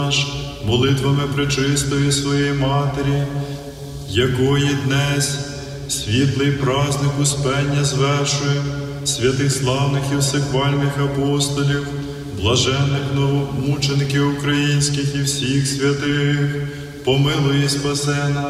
наш, молитвами пречистої своєї Матері, якої днес світлий праздник Успення звершує, святих славних і всехвальних апостолів, блаженних новомучеників українських і всіх святих, помилуй і спаси нас.